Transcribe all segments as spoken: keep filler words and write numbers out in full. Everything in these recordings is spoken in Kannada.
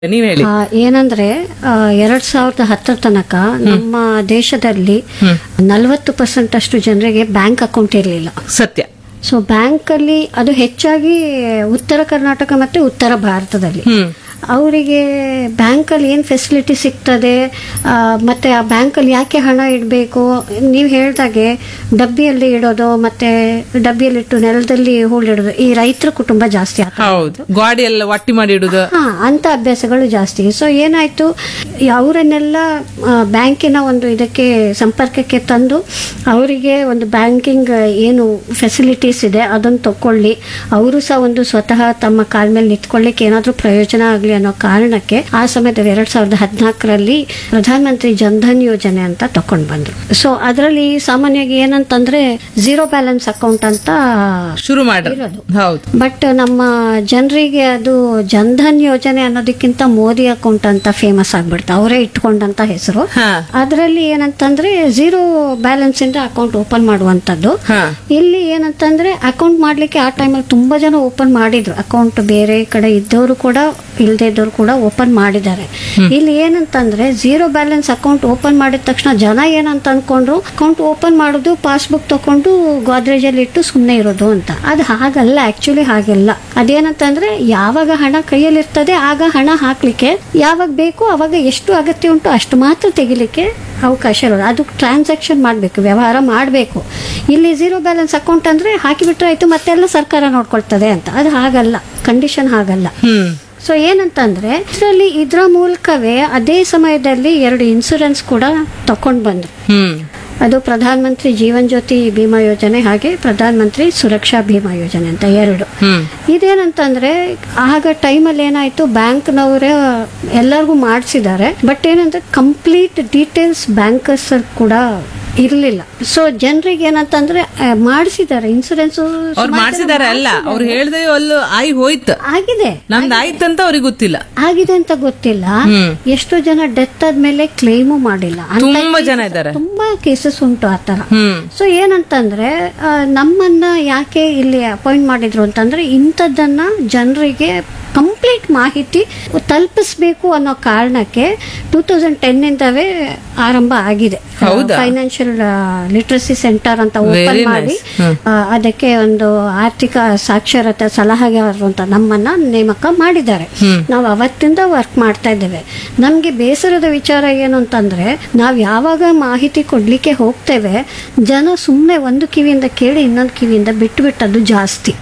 ನೀವ್ ಹೇಳಿ. ಆ, ಏನಂದ್ರೆ ಆ, ಎರಡ್ ಸಾವಿರದ ಹತ್ತರ ತನಕ ನಮ್ಮ ದೇಶದಲ್ಲಿ ನಲವತ್ತು ಪರ್ಸೆಂಟ್ ಅಷ್ಟು ಜನರಿಗೆ ಬ್ಯಾಂಕ್ ಅಕೌಂಟ್ ಇರಲಿಲ್ಲ. ಸತ್ಯ. ಸೊ ಬ್ಯಾಂಕ್ ಅಲ್ಲಿ ಅದು ಹೆಚ್ಚಾಗಿ ಉತ್ತರ ಕರ್ನಾಟಕ ಮತ್ತೆ ಉತ್ತರ ಭಾರತದಲ್ಲಿ ಅವರಿಗೆ ಬ್ಯಾಂಕಲ್ಲಿ ಏನು ಫೆಸಿಲಿಟಿ ಸಿಗ್ತದೆ, ಆ, ಮತ್ತೆ ಆ ಬ್ಯಾಂಕಲ್ಲಿ ಯಾಕೆ ಹಣ ಇಡಬೇಕು, ನೀವು ಹೇಳ್ದಾಗೆ ಡಬ್ಬಿಯಲ್ಲಿ ಇಡೋದು ಮತ್ತೆ ಡಬ್ಬಿಯಲ್ಲಿಟ್ಟು ನೆಲದಲ್ಲಿ ಹೂಳಿಡೋದು ಈ ರೈತರ ಕುಟುಂಬ ಜಾಸ್ತಿ ಆಗ್ತದೆ. ಹೌದು, ಗಾಡಿ ಎಲ್ಲ ಒಟ್ಟಿ ಮಾಡಿ ಇಡುದು. ಹಾ ಅಂತ ಅಭ್ಯಾಸಗಳು ಜಾಸ್ತಿ. ಸೊ ಏನಾಯ್ತು, ಅವರನ್ನೆಲ್ಲ ಬ್ಯಾಂಕಿನ ಒಂದು ಇದಕ್ಕೆ ಸಂಪರ್ಕಕ್ಕೆ ತಂದು ಅವರಿಗೆ ಒಂದು ಬ್ಯಾಂಕಿಂಗ್ ಏನು ಫೆಸಿಲಿಟೀಸ್ ಇದೆ ಅದನ್ನು ತಕೊಳ್ಳಿ, ಅವರು ಸಹ ಒಂದು ಸ್ವತಃ ತಮ್ಮ ಕಾಲ ಮೇಲೆ ನಿಂತ್ಕೊಳ್ಳಿಕ್ಕೆ ಏನಾದರೂ ಪ್ರಯೋಜನ ಆಗಲಿ ಅನ್ನೋ ಕಾರಣಕ್ಕೆ ಆ ಸಮಯದಲ್ಲಿ ಎರಡ್ ಸಾವಿರದ ಹದಿನಾಲ್ಕರಲ್ಲಿ ಪ್ರಧಾನ ಮಂತ್ರಿ ಜನ್ಧನ್ ಯೋಜನೆ ಅಂತ ತಕೊಂಡ್ ಬಂದ್ರು. ಸೊ ಅದರಲ್ಲಿ ಸಾಮಾನ್ಯವಾಗಿ ಏನಂತಂದ್ರೆ ಝೀರೋ ಬ್ಯಾಲೆನ್ಸ್ ಅಕೌಂಟ್ ಅಂತ ಶುರು ಮಾಡಿರೋದು. ಹೌದು. ಬಟ್ ನಮ್ಮ ಜನರಿಗೆ ಅದು ಜನ್ಧನ್ ಯೋಜನೆ ಅನ್ನೋದಕ್ಕಿಂತ ಮೋದಿ ಅಕೌಂಟ್ ಅಂತ ಫೇಮಸ್ ಆಗ್ಬಿಡ್ತು, ಅವರೇ ಇಟ್ಕೊಂಡಂತ ಹೆಸರು. ಅದರಲ್ಲಿ ಏನಂತಂದ್ರೆ ಝೀರೋ ಬ್ಯಾಲೆನ್ಸ್ ಇಂದ ಅಕೌಂಟ್ ಓಪನ್ ಮಾಡುವಂತದ್ದು. ಇಲ್ಲಿ ಏನಂತಂದ್ರೆ ಅಕೌಂಟ್ ಮಾಡ್ಲಿಕ್ಕೆ ಆ ಟೈಮಲ್ಲಿ ತುಂಬಾ ಜನ ಓಪನ್ ಮಾಡಿದ್ರು, ಅಕೌಂಟ್ ಬೇರೆ ಕಡೆ ಇದ್ದವರು ಕೂಡ ಇಲ್ದೇ ಇದ್ದವರು ಕೂಡ ಓಪನ್ ಮಾಡಿದ್ದಾರೆ. ಇಲ್ಲಿ ಏನಂತಂದ್ರೆ ಝೀರೋ ಬ್ಯಾಲೆನ್ಸ್ ಅಕೌಂಟ್ ಓಪನ್ ಮಾಡಿದ ತಕ್ಷಣ ಜನ ಏನಂತ ಅನ್ಕೊಂಡ್ರು, ಅಕೌಂಟ್ ಓಪನ್ ಮಾಡೋದು ಪಾಸ್ಬುಕ್ ತಕೊಂಡು ಗೋದ್ರೇಜ್ ಅಲ್ಲಿ ಇಟ್ಟು ಸುಮ್ಮನೆ ಇರೋದು ಅಂತ. ಅದು ಹಾಗಲ್ಲ, ಆಕ್ಚುಲಿ ಹಾಗೆಲ್ಲ. ಅದೇನಂತಂದ್ರೆ ಯಾವಾಗ ಹಣ ಕೈಯಲ್ಲಿ ಇರ್ತದೆ ಆಗ ಹಣ ಹಾಕ್ಲಿಕ್ಕೆ, ಯಾವಾಗ ಬೇಕು ಅವಾಗ ಎಷ್ಟು ಅಗತ್ಯ ಉಂಟು ಅಷ್ಟು ಮಾತ್ರ ತೆಗಿಲಿಕ್ಕೆ ಅವಕಾಶ ಇರೋದು. ಅದು ಟ್ರಾನ್ಸಾಕ್ಷನ್ ಮಾಡಬೇಕು, ವ್ಯವಹಾರ ಮಾಡಬೇಕು. ಇಲ್ಲಿ ಝೀರೋ ಬ್ಯಾಲೆನ್ಸ್ ಅಕೌಂಟ್ ಅಂದ್ರೆ ಹಾಕಿಬಿಟ್ರೆ ಆಯ್ತು ಮತ್ತೆಲ್ಲ ಸರ್ಕಾರ ನೋಡ್ಕೊಳ್ತದೆ ಅಂತ. ಅದು ಹಾಗಲ್ಲ, ಕಂಡೀಷನ್ ಹಾಗಲ್ಲ. ಸೊ ಏನಂತಂದ್ರೆ ಇದರಲ್ಲಿ ಇದ್ರ ಮೂಲಕವೇ ಅದೇ ಸಮಯದಲ್ಲಿ ಎರಡು ಇನ್ಸೂರೆನ್ಸ್ ಕೂಡ ತಕೊಂಡ್ ಬಂದ್ರು. ಅದು ಪ್ರಧಾನ ಮಂತ್ರಿ ಜೀವನ್ ಜ್ಯೋತಿ ಬಿಮಾ ಯೋಜನೆ ಹಾಗೆ ಪ್ರಧಾನ ಮಂತ್ರಿ ಸುರಕ್ಷಾ ಬಿಮಾ ಯೋಜನೆ ಅಂತ ಎರಡು. ಇದೇನಂತಂದ್ರೆ ಆಗ ಟೈಮಲ್ಲಿ ಏನಾಯ್ತು, ಬ್ಯಾಂಕ್ನವರೇ ಎಲ್ಲರಿಗೂ ಮಾಡಿಸಿದ್ದಾರೆ. ಬಟ್ ಏನಂದ್ರೆ ಕಂಪ್ಲೀಟ್ ಡೀಟೇಲ್ಸ್ ಬ್ಯಾಂಕರ್ಸ್ ಕೂಡ ಇರ್ಲಿಲ್ಲ. ಸೊ ಜನರಿಗೆ ಏನಂತಂದ್ರೆ ಮಾಡಿಸಿದ್ದಾರೆ ಇನ್ಸೂರೆನ್ಸ್, ಅವ್ರು ಮಾಡಿಸಿದಾರೆ ಅಲ್ಲ, ಅವ್ರು ಹೇಳ್ದೆ ಅಲ್ಲೂ ಆಯ್ ಹೋಯ್ತು, ಆಗಿದೆ ನಮ್ದು ಆಯ್ತಂತ ಅವ್ರಿಗೆ ಗೊತ್ತಿಲ್ಲ, ಆಗಿದೆ ಅಂತ ಗೊತ್ತಿಲ್ಲ. ಎಷ್ಟೋ ಜನ ಡೆತ್ ಆದ್ಮೇಲೆ ಕ್ಲೇಮು ಮಾಡಿಲ್ಲ, ತುಂಬಾ ಜನ ಇದ್ದಾರೆ, ತುಂಬಾ ಕೇಸಸ್ ಉಂಟು ಆತರ. ಸೊ ಏನಂತಂದ್ರೆ ನಮ್ಮನ್ನ ಯಾಕೆ ಇಲ್ಲಿ ಅಪಾಯಿಂಟ್ ಮಾಡಿದ್ರು ಅಂತಂದ್ರೆ ಇಂಥದ್ದನ್ನ ಜನರಿಗೆ ಕಂಪ್ಲೀಟ್ ಮಾಹಿತಿ ತಲುಪಿಸ್ಬೇಕು ಅನ್ನೋ ಕಾರಣಕ್ಕೆ ಟೂ ತೌಸಂಡ್ ಟೆನ್ ಇಂದವೇ ಆರಂಭ ಆಗಿದೆ. ಫೈನಾನ್ಷಿಯಲ್ ಲಿಟ್ರಸಿ ಸೆಂಟರ್ ಅಂತ ಓಪನ್ ಮಾಡಿ ಅದಕ್ಕೆ ಒಂದು ಆರ್ಥಿಕ ಸಾಕ್ಷರತೆ ಸಲಹೆಗಾರರು ಅಂತ ನಮ್ಮನ್ನ ನೇಮಕ ಮಾಡಿದ್ದಾರೆ. ನಾವು ಅವತ್ತಿಂದ ವರ್ಕ್ ಮಾಡ್ತಾ ಇದ್ದೇವೆ. ನಮ್ಗೆ ಬೇಸರದ ವಿಚಾರ ಏನು ಅಂತಂದ್ರೆ ನಾವ್ ಯಾವಾಗ ಮಾಹಿತಿ ಕೊಡ್ಲಿಕ್ಕೆ ಹೋಗ್ತೇವೆ ಜನ ಸುಮ್ನೆ ಒಂದು ಕಿವಿಯಿಂದ ಕೇಳಿ ಇನ್ನೊಂದು ಕಿವಿಯಿಂದ ಬಿಟ್ಟು ಬಿಟ್ಟದ್ದು ಜಾಸ್ತಿ.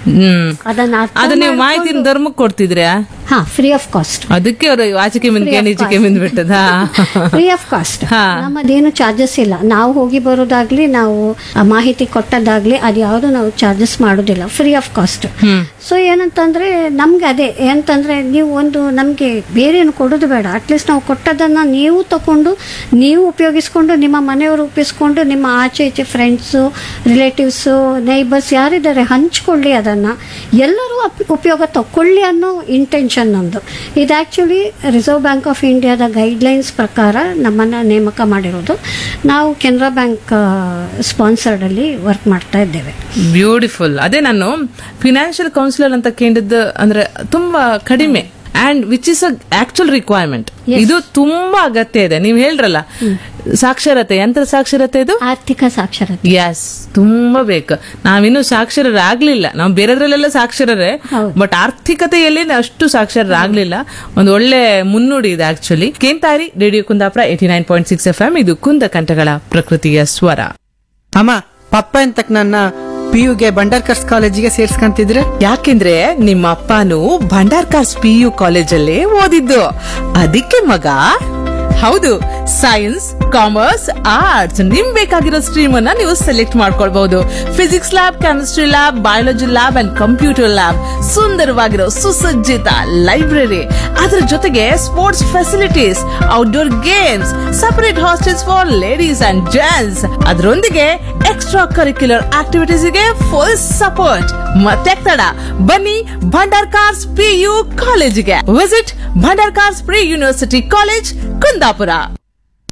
ಅದನ್ನ ಮಾಹಿತಿ ಧರ್ಮಕ್ಕೆ ಕೊಡ್ತಿದ್ರೆ ಹಾ ಫ್ರೀ ಆಫ್ ಕಾಸ್ಟ್. ಅದಕ್ಕೆ ಅವರು ಆಚೆಗೆ ಮುಂದೆ ಈಚೆಗೆ ಮುಂದೆ ಬಿಟ್ಟದ ಫ್ರೀ ಆಫ್ ಕಾಸ್ಟ್. ನಮ್ಮದೇನು ಚಾರ್ಜಸ್ ಇಲ್ಲ. ನಾವು ಹೋಗಿ ಬರೋದಾಗ್ಲಿ ನಾವು ಮಾಹಿತಿ ಕೊಟ್ಟದಾಗ್ಲಿ ಅದು ಯಾವ್ದು ನಾವು ಚಾರ್ಜಸ್ ಮಾಡೋದಿಲ್ಲ, ಫ್ರೀ ಆಫ್ ಕಾಸ್ಟ್. ಸೊ ಏನಂತಂದ್ರೆ ನಮ್ಗೆ ಅದೇ ಏನಂತಂದ್ರೆ ನೀವು ಒಂದು ನಮ್ಗೆ ಬೇರೆ ಏನು ಕೊಡೋದು ಬೇಡ, ಅಟ್ಲೀಸ್ಟ್ ನಾವು ಕೊಟ್ಟದನ್ನ ನೀವು ತಕೊಂಡು ನೀವು ಉಪಯೋಗಿಸ್ಕೊಂಡು ನಿಮ್ಮ ಮನೆಯವರು ಉಪಯೋಗಿಸ್ಕೊಂಡು ನಿಮ್ಮ ಆಚೆ ಈಚೆ ಫ್ರೆಂಡ್ಸು ರಿಲೇಟಿವ್ಸು ನೈಬರ್ಸ್ ಯಾರಿದ್ದಾರೆ ಹಂಚ್ಕೊಳ್ಳಿ, ಅದನ್ನ ಎಲ್ಲರೂ ಉಪಯೋಗ ತಕೊಳ್ಳಿ ಅನ್ನೋ ಇಂಟೆನ್ಷನ್ ನಮ್ದು. ಇದು ಆಕ್ಚುಲಿ ರಿಸರ್ವ್ ಬ್ಯಾಂಕ್ ಆಫ್ ಇಂಡಿಯಾದ ಗೈಡ್ಲೈನ್ಸ್ ಪ್ರಕಾರ ನಮ್ಮನ್ನ ನೇಮಕ ಮಾಡಿರೋದು. ನಾವು ಕೆನರಾ ಬ್ಯಾಂಕ್ ಸ್ಪಾನ್ಸರ್ಡ್ ಅಲ್ಲಿ ವರ್ಕ್ ಮಾಡ್ತಾ ಇದ್ದೇವೆ. ಬ್ಯೂಟಿಫುಲ್. ಅದೇ ನಾನು ಫಿನಾನ್ಷಿಯಲ್ ಕೌನ್ಸಿಲರ್ ಅಂತ ಕೇಳಿದ್ದು ಅಂದ್ರೆ ತುಂಬಾ ಕಡಿಮೆ and which is actual requirement. ಇದು ತುಂಬಾ ಅಗತ್ಯ ಇದೆ. ನೀವು ಹೇಳ್ರಲ್ಲ ಸಾಕ್ಷರತೆ, ಯಂತ್ರ ಸಾಕ್ಷರತೆ, ಇದು ಆರ್ಥಿಕ ಸಾಕ್ಷರತೆ. ಎಸ್, ತುಂಬಾ ಬೇಕು. ನಾವಿನ್ನು ಸಾಕ್ಷರರಾಗ್ಲಿಲ್ಲ, ನಾವು ಬೇರೆದ್ರಲ್ಲೆಲ್ಲ ಸಾಕ್ಷರರೇ, ಬಟ್ ಆರ್ಥಿಕತೆಯಲ್ಲಿ ಅಷ್ಟು ಸಾಕ್ಷರರಾಗ್ಲಿಲ್ಲ. ಒಂದು ಒಳ್ಳೆ ಮುನ್ನುಡಿ ಇದೆ actually. ಕೇಂತಾರಿ radio Kundapura eighty nine point six F M. ಇದು ಕುಂದ ಕಂಠಗಳ ಪ್ರಕೃತಿಯ ಸ್ವರ. ಅಮ್ಮ ಪಪ್ಪ ಎಂತಕ್ ನನ್ನ ಪಿಯುಗೆ ಭಂಡಾರ್ಕರ್ಸ್ ಕಾಲೇಜಿಗೆ ಸೇರ್ಸ್ಕಂತಿದ್ರೆ? ಯಾಕೆಂದ್ರೆ ನಿಮ್ಮ ಅಪ್ಪನು ಭಂಡಾರ್ಕರ್ಸ್ ಪಿಯು ಕಾಲೇಜಲ್ಲೇ ಓದಿದ್ದು, ಅದಕ್ಕೆ ಮಗ. ಹೌದು, ಸೈನ್ಸ್, ಕಾಮರ್ಸ್, ಆರ್ಟ್ಸ್ ನಿಮ್ ಬೇಕಾಗಿರೋ ಸ್ಟ್ರೀಮ್ ಅನ್ನ ನೀವು ಸೆಲೆಕ್ಟ್ ಮಾಡ್ಕೊಳ್ಬಹುದು. Physics lab, chemistry lab, biology lab and computer lab, ಸುಂದರವಾಗಿರೋ ಸುಸಜ್ಜಿತ ಲೈಬ್ರರಿ, ಅದರ ಜೊತೆಗೆ sports facilities, outdoor games, separate hostels for ladies and gents, ಅದರೊಂದಿಗೆ ಎಕ್ಸ್ಟ್ರಾ ಕರಿಕ್ಯುಲರ್ ಆಕ್ಟಿವಿಟೀಸ್ ಗೆ ಫುಲ್ ಸಪೋರ್ಟ್. ಮತ್ತೆ ತಡ, ಬನ್ನಿ ಭಂಡಾರ್ಕರ್ಸ್ ಪಿಯು ಕಾಲೇಜಿಗೆ. Visit Bhandarkar's pre university college, Kundapura.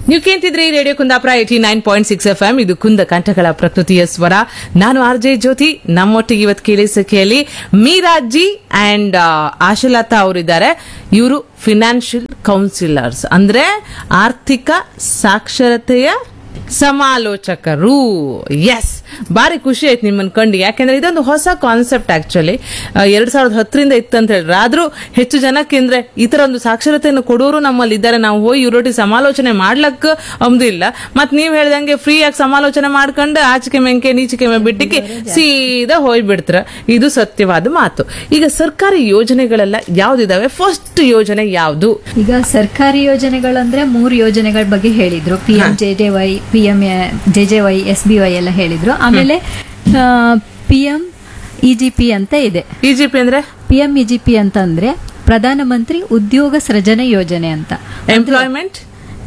ನೀವು ಕೇಳ್ತಿದ್ರಿ radio Kundapura eighty nine point six F M. ಇದು ಕುಂದ ಕಂಠಗಳ ಪ್ರಕೃತಿಯ ಸ್ವರ. ನಾನು ಆರ್ ಜೆ ಜ್ಯೋತಿ. ನಮ್ಮೊಟ್ಟಿಗೆ ಇವತ್ತು ಕೇಳಿಸಕೆಯಲ್ಲಿ ಮೀರಾಜಿ ಅಂಡ್ ಆಶಲತಾ ಅವರಿದ್ದಾರೆ. ಇವರು ಫಿನಾನ್ಷಿಯಲ್ ಕೌನ್ಸಿಲರ್ಸ್, ಅಂದ್ರೆ ಆರ್ಥಿಕ ಸಾಕ್ಷರತೆಯ ಸಮಾಲೋಚಕರು. ಎಸ್, ಬಾರಿ ಖುಷಿ ಆಯ್ತು ನಿಮ್ಮನ್ನ ಕಂಡು. ಯಾಕೆಂದ್ರೆ ಇದೊಂದು ಹೊಸ ಕಾನ್ಸೆಪ್ಟ್. ಆಕ್ಚುಲಿ ಎರಡ್ ಸಾವಿರದ ಹತ್ತರಿಂದ ಇತ್ತಂತ ಹೇಳಿದ್ರೆ, ಆದ್ರೂ ಹೆಚ್ಚು ಜನಕ್ಕೆ ಅಂದ್ರೆ ಈ ತರ ಒಂದು ಸಾಕ್ಷರತೆಯನ್ನು ಕೊಡೋರು ನಮ್ಮಲ್ಲಿ ಇದ್ದಾರೆ. ನಾವು ಹೋಗಿ ಇವರೊಟ್ಟಿಗೆ ಸಮಾಲೋಚನೆ ಮಾಡ್ಲಕ್ಕ ಒಂದು ಇಲ್ಲ. ಮತ್ ನೀವ್ ಹೇಳ್ದಂಗೆ ಫ್ರೀ ಆಗಿ ಸಮಾಲೋಚನೆ ಮಾಡ್ಕೊಂಡು ಆಚಿಕೆ ಮೆಂಕೆ ನೀಚಿಕೆ ಬಿಟ್ಟಿಕ್ಕೆ ಸೀದಾ ಹೋಗ್ಬಿಡ್ತಾರ. ಇದು ಸತ್ಯವಾದ ಮಾತು. ಈಗ ಸರ್ಕಾರಿ ಯೋಜನೆಗಳೆಲ್ಲ ಯಾವ್ದಿದಾವೆ? ಫಸ್ಟ್ ಯೋಜನೆ ಯಾವ್ದು? ಈಗ ಸರ್ಕಾರಿ ಯೋಜನೆಗಳಂದ್ರೆ ಮೂರು ಯೋಜನೆಗಳ ಬಗ್ಗೆ ಹೇಳಿದ್ರು. P M J J Y, P M J J Y, S B Y ಎಲ್ಲ ಹೇಳಿದ್ರು. ಆಮೇಲೆ P M E G P ಅಂತ ಇದೆ. ಇ ಜಿ ಪಿ ಅಂದ್ರೆ P M E G P ಅಂತ ಅಂದ್ರೆ ಪ್ರಧಾನಮಂತ್ರಿ ಉದ್ಯೋಗ ಸೃಜನೆ ಯೋಜನೆ ಅಂತ. Employment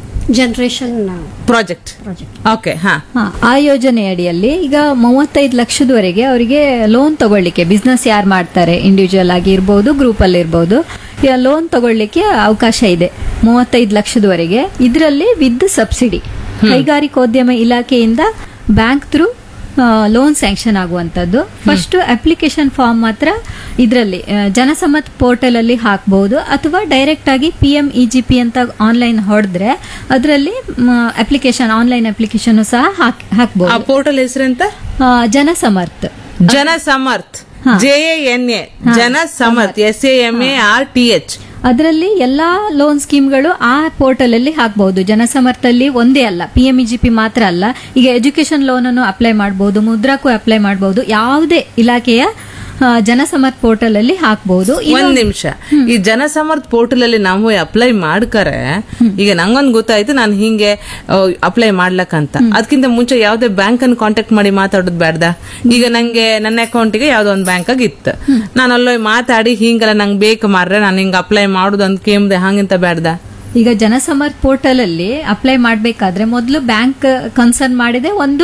generation project. ಓಕೆ. ಹಾ, ಆ ಯೋಜನೆ ಅಡಿಯಲ್ಲಿ ಈಗ ಮೂವತ್ತೈದು ಲಕ್ಷದವರೆಗೆ ಅವರಿಗೆ ಲೋನ್ ತಗೊಳ್ಳಿಕ್ಕೆ, ಬಿಸ್ನೆಸ್ ಯಾರು ಮಾಡ್ತಾರೆ, ಇಂಡಿವಿಜುವಲ್ ಆಗಿ ಇರ್ಬೋದು, ಗ್ರೂಪ್ ಅಲ್ಲಿ ಇರ್ಬೋದು, ಲೋನ್ ತಗೊಳ್ಳಿಕ್ಕೆ ಅವಕಾಶ ಇದೆ ಮೂವತ್ತೈದು ಲಕ್ಷದವರೆಗೆ. ಇದರಲ್ಲಿ ವಿತ್ ಸಬ್ಸಿಡಿ ಕೈಗಾರಿಕೋದ್ಯಮ ಇಲಾಖೆಯಿಂದ bank through loan sanction ಆಗುವಂತದ್ದು. First application form ಮಾತ್ರ ಇದರಲ್ಲಿ ಜನಸಮ್ಮತ್ ಪೋರ್ಟಲ್ ಅಲ್ಲಿ ಹಾಕಬಹುದು, ಅಥವಾ ಡೈರೆಕ್ಟ್ ಆಗಿ P M E G P ಅಂತ ಆನ್ಲೈನ್ ಹೊಡೆದ್ರೆ ಅದರಲ್ಲಿ ಅಪ್ಲಿಕೇಶನ್ ಆನ್ಲೈನ್ ಅಪ್ಲಿಕೇಶನ್ ಸಹ ಹಾಕಬಹುದು. ಆ portal ಹೆಸರೆಂತ? ಜನಸಮರ್ಥ. ಜನಸಮರ್ಥ, J A N A, ಜನಸಮರ್ಥ, S A M A R T H. ಅದರಲ್ಲಿ ಎಲ್ಲಾ ಲೋನ್ ಸ್ಕೀಮ್ಗಳು ಆ ಪೋರ್ಟಲ್ ಅಲ್ಲಿ ಹಾಕಬಹುದು. ಜನಸಮರ್ಥಲ್ಲಿ ಒಂದೇ ಅಲ್ಲ, P M E G P ಮಾತ್ರ ಅಲ್ಲ, ಈಗ ಎಜುಕೇಶನ್ ಲೋನ್ ಅನ್ನು ಅಪ್ಲೈ ಮಾಡಬಹುದು, ಮುದ್ರಾಕ್ಕೂ ಅಪ್ಲೈ ಮಾಡಬಹುದು. ಯಾವುದೇ ಇಲಾಖೆಯ ಜನಸಮರ್ಥ ಪೋರ್ಟಲ್ ಅಲ್ಲಿ ಹಾಕಬಹುದು. ಒಂದ್ ನಿಮಿಷ, ಈ ಜನಸಮರ್ಥ ಪೋರ್ಟಲ್ ಅಲ್ಲಿ ನಾವು ಅಪ್ಲೈ ಮಾಡ್ಕರೆ, ಈಗ ನಂಗೊಂದ್ ಗೊತ್ತಾಯ್ತು ನಾನು ಹಿಂಗೆ ಅಪ್ಲೈ ಮಾಡ್ಲಕ್ಕಂತ. ಅದಕ್ಕಿಂತ ಮುಂಚೆ ಯಾವ್ದೇ ಬ್ಯಾಂಕ್ ಅನ್ನು ಕಾಂಟ್ಯಾಕ್ಟ್ ಮಾಡಿ ಮಾತಾಡೋದು ಬೇಡ್ದ? ಈಗ ನಂಗೆ ನನ್ನ ಅಕೌಂಟಿಗೆ ಯಾವ್ದೋ ಒಂದ್ ಬ್ಯಾಂಕ್ ಆಗಿ ಇತ್ತು, ನಾನು ಅಲ್ಲೋ ಮಾತಾಡಿ ಹಿಂಗೆಲ್ಲ ನಂಗೆ ಬೇಕು ಮಾರ್ರೆ ನಾನು ಹಿಂಗ ಅಪ್ಲೈ ಮಾಡುದು ಅಂತ ಕೇಮ್ದೆ ಹಂಗಿಂತ ಬೇಡ್ದ? ಈಗ ಜನಸಮರ್ಥ ಪೋರ್ಟಲ್ ಅಲ್ಲಿ ಅಪ್ಲೈ ಮಾಡ್ಬೇಕಾದ್ರೆ ಮೊದಲು ಬ್ಯಾಂಕ್ ಕನ್ಸರ್ನ್ ಮಾಡಿದೆ ಒಂದು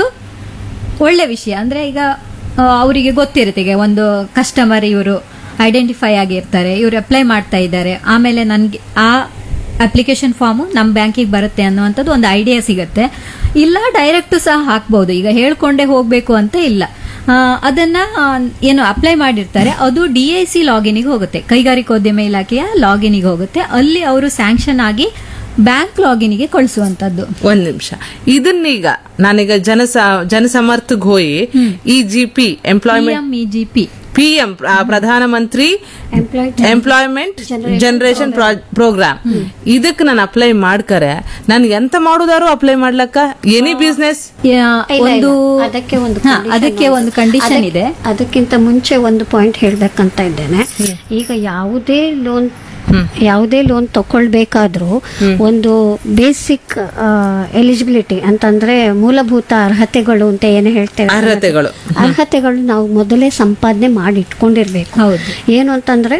ಒಳ್ಳೆ ವಿಷಯ. ಅಂದ್ರೆ ಈಗ ಅವರಿಗೆ ಗೊತ್ತಿರುತ್ತೆ, ಈಗ ಒಂದು ಕಸ್ಟಮರ್ ಇವರು ಐಡೆಂಟಿಫೈ ಆಗಿರ್ತಾರೆ, ಇವರು ಅಪ್ಲೈ ಮಾಡ್ತಾ ಇದ್ದಾರೆ, ಆಮೇಲೆ ನನ್ಗೆ ಆ ಅಪ್ಲಿಕೇಶನ್ ಫಾರ್ಮ್ ನಮ್ಮ ಬ್ಯಾಂಕಿಗೆ ಬರುತ್ತೆ ಅನ್ನುವಂಥದ್ದು ಒಂದು ಐಡಿಯಾ ಸಿಗುತ್ತೆ. ಇಲ್ಲ ಡೈರೆಕ್ಟ್ ಸಹ ಹಾಕ್ಬಹುದು, ಈಗ ಹೇಳ್ಕೊಂಡೇ ಹೋಗ್ಬೇಕು ಅಂತ ಇಲ್ಲ. ಅದನ್ನ ಏನು ಅಪ್ಲೈ ಮಾಡಿರ್ತಾರೆ ಅದು ಡಿ ಐ ಸಿ ಲಾಗಿನ್ಗೆ ಹೋಗುತ್ತೆ, ಕೈಗಾರಿಕೋದ್ಯಮ ಇಲಾಖೆಯ ಲಾಗಿನ್ಗೆ ಹೋಗುತ್ತೆ. ಅಲ್ಲಿ ಅವರು ಸ್ಯಾಂಕ್ಷನ್ ಆಗಿ ಬ್ಯಾಂಕ್ ಲಾಗಿನ್ಗೆ ಕಳಿಸುವಂತದ್ದು. ಒಂದ್ ನಿಮಿಷ, ಇದನ್ನೀಗ ನಾನೀಗ ಜನಸ ಜನಸಮರ್ಥಗ್ ಹೋಗಿ E G P employment E G P P M ಪ್ರಧಾನಮಂತ್ರಿ ಎಂಪ್ಲಾಯ್ಮೆಂಟ್ ಜನರೇಷನ್ ಪ್ರೋಗ್ರಾಮ್, ಇದಕ್ಕೆ ನಾನು ಅಪ್ಲೈ ಮಾಡ್ಕರೆ ನನ್ಗೆ ಎಂತ ಮಾಡುದಾರು ಅಪ್ಲೈ ಮಾಡ್ಲಕ್ಕ ಎನಿ ಬಿಸ್ನೆಸ್ ಒಂದು ಅದಕ್ಕೆ ಒಂದು ಅದಕ್ಕೆ ಒಂದು ಕಂಡೀಷನ್ ಇದೆ. ಅದಕ್ಕಿಂತ ಮುಂಚೆ ಒಂದು ಪಾಯಿಂಟ್ ಹೇಳ್ಬೇಕಂತ ಇದ್ದೇನೆ. ಈಗ ಯಾವುದೇ ಲೋನ್ ಯಾವುದೇ ಲೋನ್ ತಗೊಳ್ಬೇಕಾದ್ರೂ ಒಂದು ಬೇಸಿಕ್ ಎಲಿಜಿಬಿಲಿಟಿ ಅಂತಂದ್ರೆ ಮೂಲಭೂತ ಅರ್ಹತೆಗಳು ಅಂತ ಏನು ಹೇಳ್ತೇವೆ, ಅರ್ಹತೆಗಳು ಅರ್ಹತೆಗಳು ನಾವು ಮೊದಲೇ ಸಂಪಾದನೆ ಮಾಡಿ ಇಟ್ಕೊಂಡಿರ್ಬೇಕು. ಏನು ಅಂತಂದ್ರೆ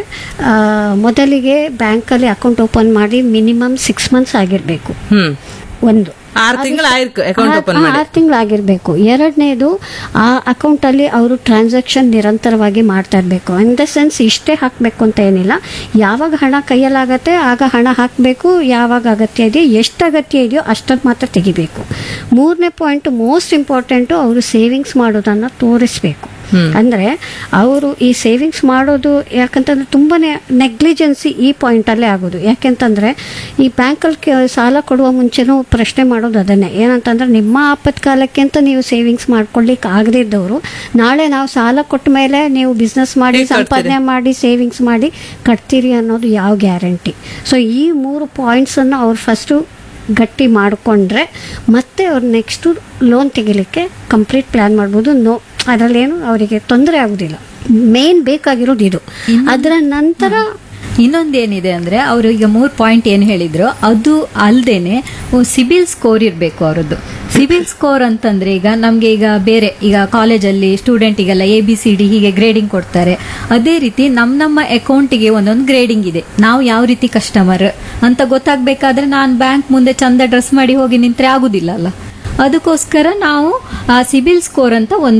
ಮೊದಲಿಗೆ ಬ್ಯಾಂಕಲ್ಲಿ ಅಕೌಂಟ್ ಓಪನ್ ಮಾಡಿ ಮಿನಿಮಮ್ ಸಿಕ್ಸ್ ಮಂತ್ಸ್ ಆಗಿರ್ಬೇಕು. ಒಂದು ಆರು ತಿಂಗಳು ಆರು ತಿಂಗಳಾಗಿರ್ಬೇಕು. ಎರಡನೇದು ಆ ಅಕೌಂಟ್ ಅಲ್ಲಿ ಅವರು ಟ್ರಾನ್ಸಾಕ್ಷನ್ ನಿರಂತರವಾಗಿ ಮಾಡ್ತಾ ಇರಬೇಕು. ಇನ್ ದ ಸೆನ್ಸ್ ಇಷ್ಟೇ ಹಾಕಬೇಕು ಅಂತ ಏನಿಲ್ಲ, ಯಾವಾಗ ಹಣ ಕೈಯಲ್ಲಾಗತ್ತೆ ಆಗ ಹಣ ಹಾಕಬೇಕು, ಯಾವಾಗ ಅಗತ್ಯ ಇದೆಯೋ ಎಷ್ಟು ಅಗತ್ಯ ಇದೆಯೋ ಅಷ್ಟನ್ನು ಮಾತ್ರ ತೆಗಿಬೇಕು. ಮೂರನೇ ಪಾಯಿಂಟ್ ಮೋಸ್ಟ್ ಇಂಪಾರ್ಟೆಂಟು, ಅವರು ಸೇವಿಂಗ್ಸ್ ಮಾಡೋದನ್ನ ತೋರಿಸ್ಬೇಕು. ಅಂದ್ರೆ ಅವರು ಈ ಸೇವಿಂಗ್ಸ್ ಮಾಡೋದು ಯಾಕಂತಂದ್ರೆ ತುಂಬಾನೇ ನೆಗ್ಲಿಜೆನ್ಸಿ ಈ ಪಾಯಿಂಟ್ ಅಲ್ಲೇ ಆಗೋದು. ಯಾಕೆಂತಂದ್ರೆ ಈ ಬ್ಯಾಂಕಲ್ಲಿ ಸಾಲ ಕೊಡುವ ಮುಂಚೆನೂ ಪ್ರಶ್ನೆ ಮಾಡೋದು ಅದನ್ನೇ, ಏನಂತಂದ್ರೆ ನಿಮ್ಮ ಆಪತ್ಕಾಲಕ್ಕೆ ಅಂತ ನೀವು ಸೇವಿಂಗ್ಸ್ ಮಾಡ್ಕೊಳ್ಲಿಕ್ಕೆ ಆಗದೇ ಇದ್ದವರು ನಾಳೆ ನಾವು ಸಾಲ ಕೊಟ್ಟ ಮೇಲೆ ನೀವು ಬಿಸ್ನೆಸ್ ಮಾಡಿ ಸಂಪಾದನೆ ಮಾಡಿ ಸೇವಿಂಗ್ಸ್ ಮಾಡಿ ಕಟ್ತೀರಿ ಅನ್ನೋದು ಯಾವ ಗ್ಯಾರಂಟಿ? ಸೊ ಈ ಮೂರು ಪಾಯಿಂಟ್ಸ್ ಅನ್ನು ಅವ್ರು ಫಸ್ಟು ಗಟ್ಟಿ ಮಾಡಿಕೊಂಡ್ರೆ ಮತ್ತೆ ಅವ್ರು ನೆಕ್ಸ್ಟು ಲೋನ್ ತೆಗಿಲಿಕ್ಕೆ ಕಂಪ್ಲೀಟ್ ಪ್ಲಾನ್ ಮಾಡ್ಬೋದು. ನೋ, ಅದರಲ್ಲೇನು ಅವರಿಗೆ ತೊಂದರೆ ಆಗುದಿಲ್ಲ. ಮೇನ್ ಬೇಕಾಗಿರೋದು ಇದು. ಅದರ ನಂತರ ಇನ್ನೊಂದೇನಿದೆ ಅಂದ್ರೆ ಅವರು ಈಗ ಮೂರ್ ಪಾಯಿಂಟ್ ಏನ್ ಹೇಳಿದ್ರು ಅದು ಅಲ್ದೇನೆ ಸಿಬಿಲ್ ಸ್ಕೋರ್ ಇರಬೇಕು ಅವರದ್ದು. ಸಿಬಿಲ್ ಸ್ಕೋರ್ ಅಂತಂದ್ರೆ ಈಗ ನಮ್ಗೆ ಈಗ ಬೇರೆ ಈಗ ಕಾಲೇಜಲ್ಲಿ ಸ್ಟೂಡೆಂಟಿಗೆಲ್ಲ ಎ ಬಿ ಸಿ ಡಿ ಹೀಗೆ ಗ್ರೇಡಿಂಗ್ ಕೊಡ್ತಾರೆ. ಅದೇ ರೀತಿ ನಮ್ ನಮ್ಮ ಅಕೌಂಟಿಗೆ ಒಂದೊಂದು ಗ್ರೇಡಿಂಗ್ ಇದೆ. ನಾವು ಯಾವ ರೀತಿ ಕಸ್ಟಮರ್ ಅಂತ ಗೊತ್ತಾಗ್ಬೇಕಾದ್ರೆ ನಾನು ಬ್ಯಾಂಕ್ ಮುಂದೆ ಚಂದ ಡ್ರೆಸ್ ಮಾಡಿ ಹೋಗಿ ನಿಂತ್ರೆ ಆಗುದಿಲ್ಲ ಅಲ್ಲ. ಅದಕ್ಕೋಸ್ಕರ ನಾವು ಆ ಸಿಬಿಲ್ ಸ್ಕೋರ್ ಅಂತ ಒಂದಿದೆ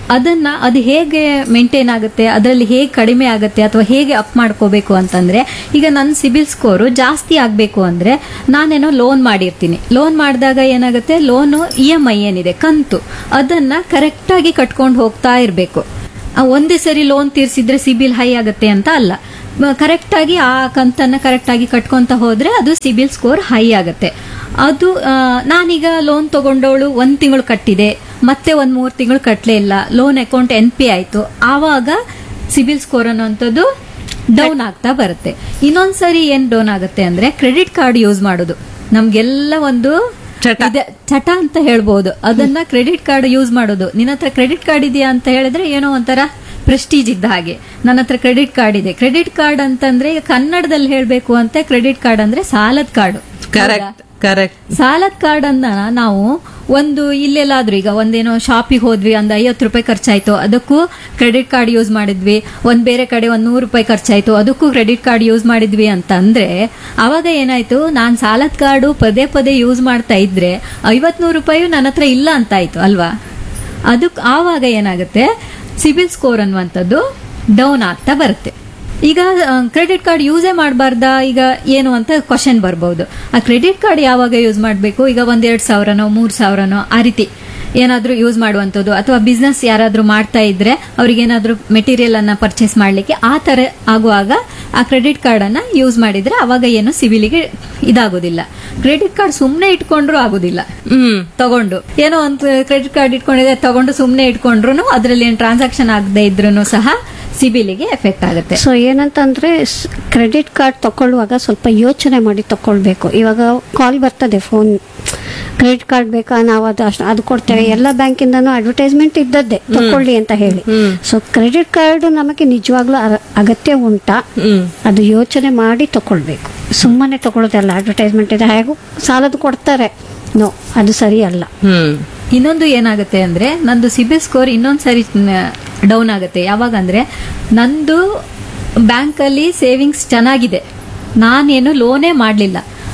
ಅದನ್ನ ಅದು ಹೇಗೆ ಮೇಂಟೈನ್ ಆಗುತ್ತೆ, ಅದರಲ್ಲಿ ಹೇಗೆ ಕಡಿಮೆ ಆಗುತ್ತೆ ಅಥವಾ ಹೇಗೆ ಅಪ್ ಮಾಡ್ಕೋಬೇಕು ಅಂತಂದ್ರೆ, ಈಗ ನನ್ನ ಸಿಬಿಲ್ ಸ್ಕೋರು ಜಾಸ್ತಿ ಆಗಬೇಕು ಅಂದ್ರೆ ನಾನೇನೋ ಲೋನ್ ಮಾಡಿರ್ತೀನಿ. ಲೋನ್ ಮಾಡಿದಾಗ ಏನಾಗುತ್ತೆ, ಲೋನು ಇ ಎಂ ಐ ಏನಿದೆ ಕಂತು, ಅದನ್ನ ಕರೆಕ್ಟ್ ಆಗಿ ಕಟ್ಕೊಂಡು ಹೋಗ್ತಾ ಇರಬೇಕು. ಒಂದೇ ಸರಿ ಲೋನ್ ತೀರ್ಸಿದ್ರೆ ಸಿಬಿಲ್ ಹೈ ಆಗುತ್ತೆ ಅಂತ ಅಲ್ಲ, ಕರೆಕ್ಟ್ ಆಗಿ ಆ ಕಂತನ್ನ ಕರೆಕ್ಟ್ ಆಗಿ ಕಟ್ಕೊಂತ ಹೋದ್ರೆ ಅದು ಸಿಬಿಲ್ ಸ್ಕೋರ್ ಹೈ ಆಗುತ್ತೆ. ಅದು ನಾನೀಗ ಲೋನ್ ತಗೊಂಡವಳು ಒಂದ್ ತಿಂಗಳು ಕಟ್ಟಿದೆ, ಮತ್ತೆ ಒಂದ್ ಮೂರ್ ತಿಂಗಳು ಕಟ್ಟಲೇ ಇಲ್ಲ, ಲೋನ್ ಅಕೌಂಟ್ ಎನ್ ಪಿ ಆಯ್ತು, ಆವಾಗ ಸಿಬಿಲ್ ಸ್ಕೋರ್ ಅನ್ನೋಂಥದ್ದು ಡೌನ್ ಆಗ್ತಾ ಬರುತ್ತೆ. ಇನ್ನೊಂದ್ಸರಿ ಏನ್ ಡೌನ್ ಆಗುತ್ತೆ ಅಂದ್ರೆ ಕ್ರೆಡಿಟ್ ಕಾರ್ಡ್ ಯೂಸ್ ಮಾಡೋದು. ನಮ್ಗೆಲ್ಲ ಒಂದು ಇದೆ, ಚಟ ಅಂತ ಹೇಳ್ಬಹುದು. ಅದನ್ನ ಕ್ರೆಡಿಟ್ ಕಾರ್ಡ್ ಯೂಸ್ ಮಾಡೋದು. ನಿನ್ನ ಹತ್ರ ಕ್ರೆಡಿಟ್ ಕಾರ್ಡ್ ಇದೆಯಾ ಅಂತ ಹೇಳಿದ್ರೆ ಏನೋ ಒಂಥರ ಪ್ರೆಸ್ಟೀಜ್ ಇದ್ದ ಹಾಗೆ. ನನ್ನ ಹತ್ರ ಕ್ರೆಡಿಟ್ ಕಾರ್ಡ್ ಇದೆ. ಕ್ರೆಡಿಟ್ ಕಾರ್ಡ್ ಅಂತಂದ್ರೆ ಈಗ ಕನ್ನಡದಲ್ಲಿ ಹೇಳ್ಬೇಕು ಅಂತ, ಕ್ರೆಡಿಟ್ ಕಾರ್ಡ್ ಅಂದ್ರೆ ಸಾಲದ ಕಾರ್ಡು. ಕರೆಕ್ಟ್ ಕರೆಕ್ಟ್ ಸಾಲದ ಕಾರ್ಡ್ ಅನ್ನ ನಾವು ಒಂದು ಇಲ್ಲೆಲ್ಲಾದ್ರೂ ಈಗ ಒಂದೇನೋ ಶಾಪಿಗೆ ಹೋದ್ವಿ, ಒಂದು ಐವತ್ತು ರೂಪಾಯಿ ಖರ್ಚಾಯ್ತು, ಅದಕ್ಕೂ ಕ್ರೆಡಿಟ್ ಕಾರ್ಡ್ ಯೂಸ್ ಮಾಡಿದ್ವಿ. ಒಂದ್ ಬೇರೆ ಕಡೆ ಒಂದ್ ನೂರು ರೂಪಾಯಿ ಖರ್ಚಾಯ್ತು, ಅದಕ್ಕೂ ಕ್ರೆಡಿಟ್ ಕಾರ್ಡ್ ಯೂಸ್ ಮಾಡಿದ್ವಿ ಅಂತ ಅಂದ್ರೆ ಅವಾಗ ಏನಾಯ್ತು, ನಾನ್ ಸಾಲದ ಕಾರ್ಡು ಪದೇ ಪದೇ ಯೂಸ್ ಮಾಡ್ತಾ ಇದ್ರೆ ಐವತ್ ನೂರು ರೂಪಾಯಿ ನನ್ನ ಹತ್ರ ಇಲ್ಲ ಅಂತ ಆಯ್ತು ಅಲ್ವಾ. ಅದಕ್ಕೆ ಆವಾಗ ಏನಾಗುತ್ತೆ, ಸಿಬಿಲ್ ಸ್ಕೋರ್ ಅನ್ನುವಂಥದ್ದು ಡೌನ್ ಆಗ್ತಾ ಬರುತ್ತೆ. ಈಗ ಕ್ರೆಡಿಟ್ ಕಾರ್ಡ್ ಯೂಸೇ ಮಾಡಬಾರ್ದಾ ಈಗ ಏನು ಅಂತ ಕ್ವಶನ್ ಬರ್ಬಹುದು. ಆ ಕ್ರೆಡಿಟ್ ಕಾರ್ಡ್ ಯಾವಾಗ ಯೂಸ್ ಮಾಡಬೇಕು, ಈಗ ಒಂದೆರಡು ಸಾವಿರನೋ ಮೂರ್ ಸಾವಿರನೋ ಆ ರೀತಿ ಏನಾದ್ರೂ ಯೂಸ್ ಮಾಡುವಂಥದ್ದು, ಅಥವಾ ಬಿಸ್ನೆಸ್ ಯಾರಾದ್ರೂ ಮಾಡ್ತಾ ಇದ್ರೆ ಅವ್ರಿಗೆ ಏನಾದ್ರೂ ಮೆಟೀರಿಯಲ್ ಅನ್ನ ಪರ್ಚೇಸ್ ಮಾಡ್ಲಿಕ್ಕೆ ಆ ತರ ಆಗುವಾಗ ಆ ಕ್ರೆಡಿಟ್ ಕಾರ್ಡ್ ಅನ್ನ ಯೂಸ್ ಮಾಡಿದ್ರೆ ಅವಾಗ ಏನು ಸಿಬಿಲಿಗೆ ಇದಾಗೋದಿಲ್ಲ. ಕ್ರೆಡಿಟ್ ಕಾರ್ಡ್ ಸುಮ್ನೆ ಇಟ್ಕೊಂಡ್ರು ಆಗುದಿಲ್ಲ. ತಗೊಂಡು ಏನೋ ಒಂದು ಕ್ರೆಡಿಟ್ ಕಾರ್ಡ್ ಇಟ್ಕೊಂಡಿದ್ರೆ ತಗೊಂಡು ಸುಮ್ನೆ ಇಟ್ಕೊಂಡ್ರು ಅದ್ರಲ್ಲಿ ಏನ್ ಟ್ರಾನ್ಸಾಕ್ಷನ್ ಆಗದೆ ಇದ್ರೂ ಸಹ ಸಿಬಿಲಿಗೆ ಎಫೆಕ್ಟ್ ಆಗುತ್ತೆ. ಸೊ ಏನಂತಂದ್ರೆ ಕ್ರೆಡಿಟ್ ಕಾರ್ಡ್ ತಕೊಳ್ಳುವಾಗ ಸ್ವಲ್ಪ ಯೋಚನೆ ಮಾಡಿ ತಕೊಳ್ಬೇಕು. ಇವಾಗ ಕಾಲ್ ಬರ್ತದೆ, ಫೋನ್ ಕ್ರೆಡಿಟ್ ಕಾರ್ಡ್ ಬೇಕಾ, ನಾವು ಅದು ಅಷ್ಟು ಅದು ಕೊಡ್ತೇವೆ, ಎಲ್ಲ ಬ್ಯಾಂಕಿಂದನೂ ಅಡ್ವರ್ಟೈಸ್ಮೆಂಟ್ ಇದ್ದದ್ದೇ ತಕೊಳ್ಳಿ ಅಂತ ಹೇಳಿ. ಸೊ ಕ್ರೆಡಿಟ್ ಕಾರ್ಡ್ ನಮಗೆ ನಿಜವಾಗ್ಲೂ ಅಗತ್ಯ ಉಂಟಾ, ಅದು ಯೋಚನೆ ಮಾಡಿ ತಕೊಳ್ಬೇಕು. ಸುಮ್ಮನೆ ತಗೊಳ್ಳೋದಲ್ಲ, ಅಡ್ವರ್ಟೈಸ್ಮೆಂಟ್ ಇದೆ ಹೇಗೂ ಸಾಲದ ಕೊಡ್ತಾರೆ, ನೋ ಅದು ಸರಿ ಅಲ್ಲ. ಇನ್ನೊಂದು ಏನಾಗುತ್ತೆ ಅಂದ್ರೆ ನಂದು ಸಿಬಿಲ್ ಸ್ಕೋರ್ ಇನ್ನೊಂದ್ ಸರಿ ಡೌನ್ ಆಗುತ್ತೆ. ಯಾವಾಗ ಅಂದ್ರೆ ನಂದು ಬ್ಯಾಂಕ್ ಅಲ್ಲಿ ಸೇವಿಂಗ್ಸ್ ಚೆನ್ನಾಗಿದೆ, ನಾನೇನು ಲೋನೇ ಮಾಡ್ಲಿಲ್ಲ,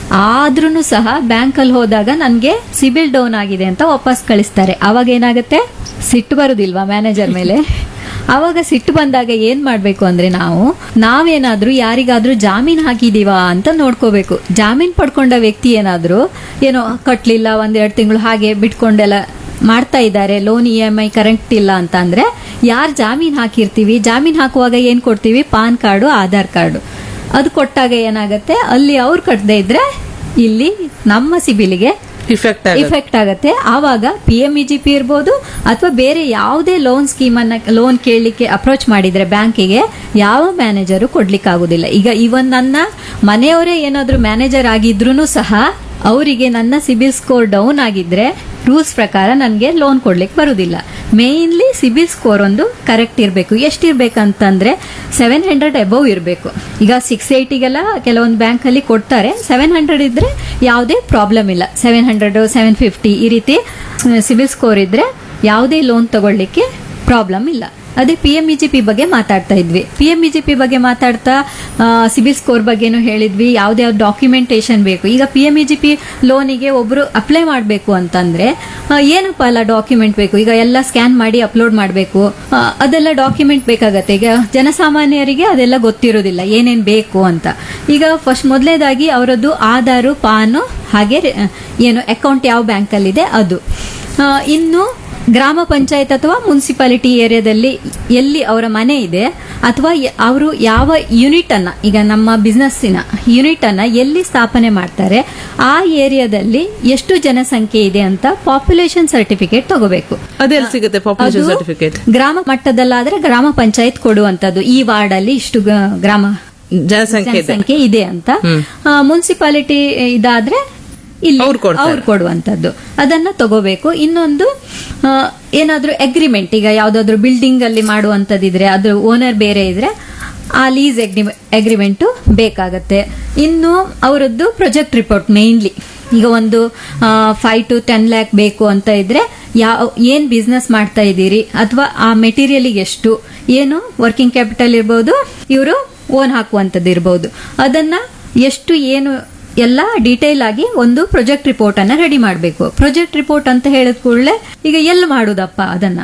ಆದ್ರೂ ಸಹ ಬ್ಯಾಂಕ್ ಅಲ್ಲಿ ಹೋದಾಗ ನನ್ಗೆ ಸಿಬಿಲ್ ಡೌನ್ ಆಗಿದೆ ಅಂತ ವಾಪಸ್ ಕಳಿಸ್ತಾರೆ. ಅವಾಗ ಏನಾಗುತ್ತೆ, ಸಿಟ್ಟು ಬರುದಿಲ್ವಾ ಮ್ಯಾನೇಜರ್ ಮೇಲೆ? ಅವಾಗ ಸಿಟ್ಟು ಬಂದಾಗ ಏನ್ ಮಾಡ್ಬೇಕು ಅಂದ್ರೆ ನಾವು ನಾವೇನಾದ್ರೂ ಯಾರಿಗಾದ್ರೂ ಜಾಮೀನ್ ಹಾಕಿದೀವಾ ಅಂತ ನೋಡ್ಕೋಬೇಕು. ಜಾಮೀನ್ ಪಡ್ಕೊಂಡ ವ್ಯಕ್ತಿ ಏನಾದ್ರೂ ಏನೋ ಕಟ್ಲಿಲ್ಲ, ಒಂದೆರಡು ತಿಂಗಳು ಹಾಗೆ ಬಿಟ್ಕೊಂಡೆಲ್ಲ ಮಾಡ್ತಾ ಇದ್ದಾರೆ, loan E M I correct ಇಲ್ಲ ಅಂತ ಅಂದ್ರೆ ಯಾರು ಜಾಮೀನ್ ಹಾಕಿರ್ತೀವಿ, ಜಾಮೀನ್ ಹಾಕುವಾಗ ಏನ್ ಕೊಡ್ತೀವಿ, ಪಾನ್ ಕಾರ್ಡು ಆಧಾರ್ ಕಾರ್ಡು. ಅದು ಕೊಟ್ಟಾಗ ಏನಾಗುತ್ತೆ, ಅಲ್ಲಿ ಅವ್ರು ಕಟ್ಟದೇ ಇದ್ರೆ ಇಲ್ಲಿ ನಮ್ಮ ಸಿಬಿಲಿಗೆ ಇಫೆಕ್ಟ್ ಇಫೆಕ್ಟ್ ಆಗುತ್ತೆ. ಆವಾಗ P M E G P ಇರ್ಬೋದು ಅಥವಾ ಬೇರೆ ಯಾವುದೇ ಲೋನ್ ಸ್ಕೀಮ್ ಅನ್ನ ಲೋನ್ ಕೇಳಲಿಕ್ಕೆ ಅಪ್ರೋಚ್ ಮಾಡಿದ್ರೆ ಬ್ಯಾಂಕಿಗೆ ಯಾವ ಮ್ಯಾನೇಜರು ಕೊಡ್ಲಿಕ್ಕೆ ಆಗುದಿಲ್ಲ. ಈಗ ಇವನ್ ನನ್ನ ಮನೆಯವರೇ ಏನಾದ್ರೂ ಮ್ಯಾನೇಜರ್ ಆಗಿದ್ರು ಸಹ ಅವರಿಗೆ ನನ್ನ ಸಿಬಿಲ್ ಸ್ಕೋರ್ ಡೌನ್ ಆಗಿದ್ರೆ ರೂಲ್ಸ್ ಪ್ರಕಾರ ನನಗೆ ಲೋನ್ ಕೊಡ್ಲಿಕ್ಕೆ ಬರುದಿಲ್ಲ. ಮೇನ್ಲಿ ಸಿಬಿಲ್ ಸ್ಕೋರ್ ಒಂದು ಕರೆಕ್ಟ್ ಇರಬೇಕು. ಎಷ್ಟಿರ್ಬೇಕಂತಂದ್ರೆ ಸೆವೆನ್ ಹಂಡ್ರೆಡ್ ಅಬೌವ್ ಇರಬೇಕು. ಈಗ ಸಿಕ್ಸ್ ಏಯ್ಟಿಗೆಲ್ಲ ಕೆಲವೊಂದು ಬ್ಯಾಂಕ್ ಅಲ್ಲಿ ಕೊಡ್ತಾರೆ, ಸೆವೆನ್ ಹಂಡ್ರೆಡ್ ಇದ್ರೆ ಯಾವುದೇ ಪ್ರಾಬ್ಲಮ್ ಇಲ್ಲ. ಸೆವೆನ್ ಹಂಡ್ರೆಡ್ ಸೆವೆನ್ ಫಿಫ್ಟಿ ಈ ರೀತಿ ಸಿಬಿಲ್ ಸ್ಕೋರ್ ಇದ್ರೆ ಯಾವುದೇ ಲೋನ್ ತಗೊಳ್ಳಿಕ್ಕೆ ಪ್ರಾಬ್ಲಮ್ ಇಲ್ಲ. ಅದೇ P M E G P ಬಗ್ಗೆ ಮಾತಾಡ್ತಾ ಇದ್ವಿ. P M E G P ಬಗ್ಗೆ ಮಾತಾಡ್ತಾ ಸಿಬಿಲ್ ಸ್ಕೋರ್ ಬಗ್ಗೆನೂ ಹೇಳಿದ್ವಿ, ಯಾವ್ದಾವ್ದು ಡಾಕ್ಯುಮೆಂಟೇಶನ್ ಬೇಕು. ಈಗ P M E G P ಲೋನಿಗೆ ಒಬ್ರು ಅಪ್ಲೈ ಮಾಡಬೇಕು ಅಂತಂದ್ರೆ ಏನಪ್ಪ ಅಲ್ಲ ಡಾಕ್ಯುಮೆಂಟ್ ಬೇಕು, ಈಗ ಎಲ್ಲ ಸ್ಕ್ಯಾನ್ ಮಾಡಿ ಅಪ್ಲೋಡ್ ಮಾಡಬೇಕು, ಅದೆಲ್ಲ ಡಾಕ್ಯುಮೆಂಟ್ ಬೇಕಾಗತ್ತೆ. ಈಗ ಜನಸಾಮಾನ್ಯರಿಗೆ ಅದೆಲ್ಲ ಗೊತ್ತಿರೋದಿಲ್ಲ ಏನೇನ್ ಬೇಕು ಅಂತ. ಈಗ ಫಸ್ಟ್ ಮೊದಲೇದಾಗಿ ಅವರದ್ದು ಆಧಾರು, ಪಾನು, ಹಾಗೆ ಏನು ಅಕೌಂಟ್ ಯಾವ ಬ್ಯಾಂಕ್ ಅಲ್ಲಿ ಇದೆ ಅದು. ಇನ್ನು ಗ್ರಾಮ ಪಂಚಾಯತ್ ಅಥವಾ ಮುನ್ಸಿಪಾಲಿಟಿ ಏರಿಯಾದಲ್ಲಿ ಎಲ್ಲಿ ಅವರ ಮನೆ ಇದೆ ಅಥವಾ ಅವರು ಯಾವ ಯೂನಿಟ್ ಅನ್ನ, ಈಗ ನಮ್ಮ ಬಿಸ್ನೆಸ್ಸಿನ ಯೂನಿಟ್ ಅನ್ನ ಎಲ್ಲಿ ಸ್ಥಾಪನೆ ಮಾಡ್ತಾರೆ, ಆ ಏರಿಯಾದಲ್ಲಿ ಎಷ್ಟು ಜನಸಂಖ್ಯೆ ಇದೆ ಅಂತ ಪಾಪ್ಯುಲೇಷನ್ ಸರ್ಟಿಫಿಕೇಟ್ ತಗೋಬೇಕು. ಅದೆಲ್ಲ ಸಿಗುತ್ತೆ ಪಾಪ್ಯುಲೇಷನ್ ಸರ್ಟಿಫಿಕೇಟ್? ಗ್ರಾಮ ಮಟ್ಟದಲ್ಲಾದ್ರೆ ಗ್ರಾಮ ಪಂಚಾಯತ್ ಕೊಡುವಂತದ್ದು, ಈ ವಾರ್ಡ್ ಅಲ್ಲಿ ಇಷ್ಟು ಗ್ರಾಮ ಜನಸಂಖ್ಯೆ ಇದೆ ಅಂತ. ಮುನ್ಸಿಪಾಲಿಟಿ ಇದಾದ್ರೆ ಇಲ್ಲಿ ಅವ್ರು ಕೊಡುವಂತದ್ದು, ಅದನ್ನ ತಗೋಬೇಕು. ಇನ್ನೊಂದು ಏನಾದ್ರೂ ಅಗ್ರಿಮೆಂಟ್, ಈಗ ಯಾವ್ದಾದ್ರು ಬಿಲ್ಡಿಂಗ್ ಅಲ್ಲಿ ಮಾಡುವಂತದಿದ್ರೆ ಅದ್ರ ಓನರ್ ಬೇರೆ ಇದ್ರೆ ಆ ಲೀಸ್ ಅಗ್ರಿಮೆಂಟ್ ಬೇಕಾಗತ್ತೆ. ಇನ್ನು ಅವರದ್ದು ಪ್ರೊಜೆಕ್ಟ್ ರಿಪೋರ್ಟ್ ಮೇನ್ಲಿ, ಈಗ ಒಂದು ಫೈವ್ ಟು ಟೆನ್ ಲ್ಯಾಕ್ ಬೇಕು ಅಂತ ಇದ್ರೆ ಯಾವ ಏನ್ ಬಿಸ್ನೆಸ್ ಮಾಡ್ತಾ ಇದ್ದೀರಿ ಅಥವಾ ಆ ಮೆಟೀರಿಯಲ್ ಎಷ್ಟು, ಏನು ವರ್ಕಿಂಗ್ ಕ್ಯಾಪಿಟಲ್ ಇರ್ಬೋದು, ಇವರು ಓನ್ ಹಾಕುವಂತದ್ದು ಇರಬಹುದು, ಅದನ್ನ ಎಷ್ಟು ಏನು ಎಲ್ಲ ಡೀಟೇಲ್ ಆಗಿ ಒಂದು ಪ್ರಾಜೆಕ್ಟ್ ರಿಪೋರ್ಟ್ ಅನ್ನ ರೆಡಿ ಮಾಡಬೇಕು. ಪ್ರಾಜೆಕ್ಟ್ ರಿಪೋರ್ಟ್ ಅಂತ ಹೇಳಿದ ಕೂಡಲೇ ಈಗ ಎಲ್ಲಿ ಮಾಡುದಪ್ಪ ಅದನ್ನ,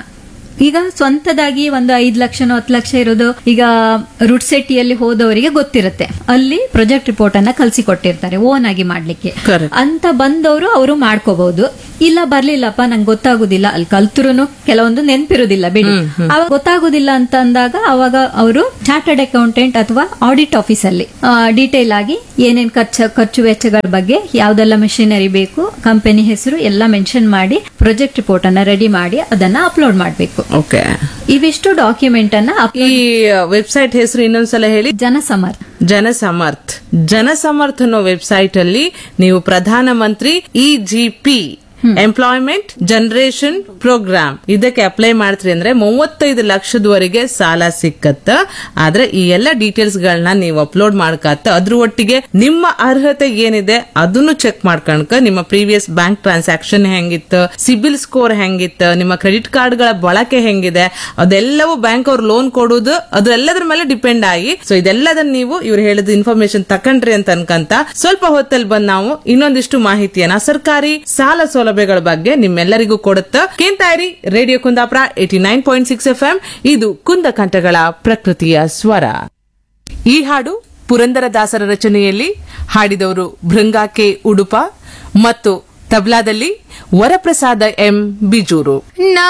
ಈಗ ಸ್ವಂತದಾಗಿ ಒಂದು ಐದ್ ಲಕ್ಷನೋ ಹತ್ತು ಲಕ್ಷ ಇರೋದು ಈಗ ರುಡ್ ಸಿಟಿಯಲ್ಲಿ ಹೋದವರಿಗೆ ಗೊತ್ತಿರುತ್ತೆ, ಅಲ್ಲಿ ಪ್ರಾಜೆಕ್ಟ್ ರಿಪೋರ್ಟ್ ಅನ್ನ ಕಲ್ಸಿ ಕೊಟ್ಟಿರ್ತಾರೆ ಓನ್ ಆಗಿ ಮಾಡ್ಲಿಕ್ಕೆ. Correct. ಅಂತ ಬಂದವರು ಅವರು ಮಾಡ್ಕೋಬಹುದು. ಇಲ್ಲ ಬರ್ಲಿಲ್ಲಪ್ಪ ನಂಗೆ ಗೊತ್ತಾಗುದಿಲ್ಲ, ಅಲ್ಲಿ ಕಲ್ತರುನು ಕೆಲವೊಂದು ನೆನ್ಪಿರುದಿಲ್ಲ ಬಿಡಿ, ಅವಾಗ ಗೊತ್ತಾಗುದಿಲ್ಲ ಅಂತ ಅಂದಾಗ ಅವಾಗ ಅವರು ಚಾರ್ಟರ್ಡ್ ಅಕೌಂಟೆಂಟ್ ಅಥವಾ ಆಡಿಟ್ ಆಫೀಸ್ ಅಲ್ಲಿ ಡೀಟೇಲ್ ಆಗಿ ಏನೇನ್ ಖರ್ಚು ಖರ್ಚು ವೆಚ್ಚಗಳ ಬಗ್ಗೆ, ಯಾವ್ದೆಲ್ಲ ಮೆಷಿನರಿ ಬೇಕು, ಕಂಪನಿ ಹೆಸರು ಎಲ್ಲ ಮೆನ್ಷನ್ ಮಾಡಿ ಪ್ರಾಜೆಕ್ಟ್ ರಿಪೋರ್ಟ್ ಅನ್ನ ರೆಡಿ ಮಾಡಿ ಅದನ್ನ ಅಪ್ಲೋಡ್ ಮಾಡಬೇಕು. ಓಕೆ, ಇವಿಷ್ಟು ಡಾಕ್ಯುಮೆಂಟ್ ಅನ್ನ ಈ ವೆಬ್ಸೈಟ್ ಹೆಸರು ಇನ್ನೊಂದ್ಸಲ ಹೇಳಿ. ಜನಸಮರ್ಥ. ಜನಸಮರ್ಥ್ ಜನಸಮರ್ಥ್ ಅನ್ನೋ ವೆಬ್ಸೈಟ್ ಅಲ್ಲಿ ನೀವು ಪ್ರಧಾನಮಂತ್ರಿ E G P employment generation program ಇದಕ್ಕೆ ಅಪ್ಲೈ ಮಾಡ್ತೀರಿ ಅಂದ್ರೆ ಮೂವತ್ತೈದು ಲಕ್ಷದವರೆಗೆ ಸಾಲ ಸಿಕ್ಕತ್ತ. ಆದ್ರೆ ಈ ಎಲ್ಲ ಡೀಟೇಲ್ಸ್ ಗಳನ್ನ ನೀವು ಅಪ್ಲೋಡ್ ಮಾಡ್ಕತ್ತ, ಅದ್ರ ಒಟ್ಟಿಗೆ ನಿಮ್ಮ ಅರ್ಹತೆ ಏನಿದೆ ಅದನ್ನು ಚೆಕ್ ಮಾಡ್ಕೊಂಡ್ಕ, ನಿಮ್ಮ ಪ್ರೀವಿಯಸ್ ಬ್ಯಾಂಕ್ ಟ್ರಾನ್ಸಾಕ್ಷನ್ ಹೆಂಗಿತ್ತು, ಸಿಬಿಲ್ ಸ್ಕೋರ್ ಹೆಂಗಿತ್ತು, ನಿಮ್ಮ ಕ್ರೆಡಿಟ್ ಕಾರ್ಡ್ ಗಳ ಬಳಕೆ ಹೆಂಗಿದೆ, ಅದೆಲ್ಲವೂ ಬ್ಯಾಂಕ್ ಅವ್ರು ಲೋನ್ ಕೊಡುದು ಅದೆಲ್ಲದ್ರ ಮೇಲೆ ಡಿಪೆಂಡ್ ಆಗಿ. ಸೊ ಇದೆಲ್ಲದನ್ನ ನೀವು ಇವ್ರು ಹೇಳಿದ ಇನ್ಫಾರ್ಮೇಶನ್ ತಕೊಂಡ್ರಿ ಅಂತ ಅನ್ಕಂತ ಸ್ವಲ್ಪ ಹೊತ್ತಲ್ಲಿ ಬಂದ್ ನಾವು ಇನ್ನೊಂದಿಷ್ಟು ಮಾಹಿತಿಯನ್ನ ಸರ್ಕಾರಿ ಸಾಲ ಸೌಲಭ್ಯಗಳ ಬಗ್ಗೆ ನಿಮ್ಮೆಲ್ಲರಿಗೂ ಕೊಡುತ್ತಾ ಕೇಂತಾಯಿರಿ radio Kundapura eighty nine point six F M. ಇದು ಕುಂದಕಂಠಗಳ ಪ್ರಕೃತಿಯ ಸ್ವರ. ಈ ಹಾಡು ಪುರಂದರದಾಸರ ರಚನೆಯಲ್ಲಿ, ಹಾಡಿದವರು ಭೃಂಗಾ ಕೆ ಉಡುಪ ಮತ್ತು ತಬ್ಲಾದಲ್ಲಿ ವರಪ್ರಸಾದ ಎಂ ಬಿಜೂರು.